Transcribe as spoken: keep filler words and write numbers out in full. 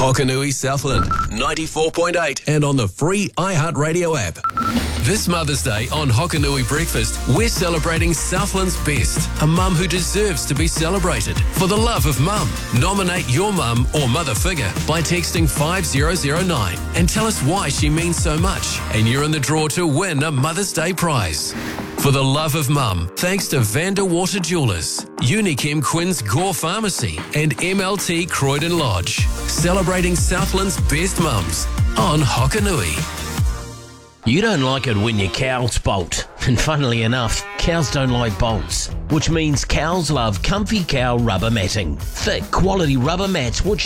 Hokanui Southland, ninety-four point eight, and on the free iHeartRadio app. This Mother's Day on Hokanui Breakfast, we're celebrating Southland's best, a mum who deserves to be celebrated. For the love of mum, nominate your mum or mother figure by texting five zero zero nine and tell us why she means so much, and you're in the draw to win a Mother's Day prize. For the love of mum, thanks to Vanderwater Jewelers, Unichem Quinn's Gore Pharmacy, and M L T Croydon Lodge. Celebrating Southland's best mums on Hokanui. You don't like it when your cows bolt. And funnily enough, cows don't like bolts. Which means cows love Comfy Cow rubber matting. Thick, quality rubber mats which